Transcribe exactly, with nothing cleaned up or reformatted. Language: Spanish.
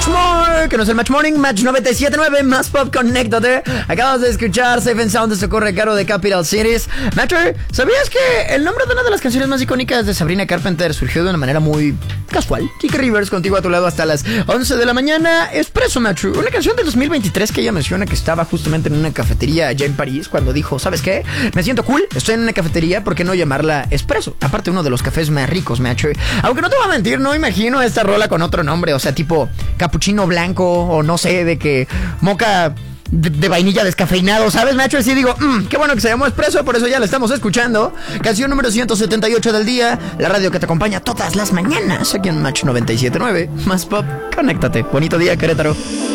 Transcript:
Much More, que no es el Match Morning, Match noventa y siete punto nueve, más pop, conéctate. Acabas de escuchar Safe and Sound de Socorro Caro de Capital Cities. Matcher, ¿sabías que el nombre de una de las canciones más icónicas de Sabrina Carpenter surgió de una manera muy casual? Kike Rivers, contigo a tu lado hasta las once de la mañana. Espresso, Matcher, una canción de dos mil veintitrés que ella menciona que estaba justamente en una cafetería allá en París cuando dijo, ¿sabes qué? Me siento cool, estoy en una cafetería, ¿por qué no llamarla Espresso? Aparte, uno de los cafés más ricos, Matcher. Aunque no te voy a mentir, no imagino esta rola con otro nombre, o sea, tipo capuchino blanco o no sé, de que moca de, de vainilla descafeinado, ¿sabes, Nacho? Así digo, mmm, qué bueno que se llamó Espresso, por eso ya la estamos escuchando. Canción número ciento setenta y ocho del día, la radio que te acompaña todas las mañanas aquí en Match noventa y siete punto nueve. Más pop, conéctate. Bonito día, Querétaro.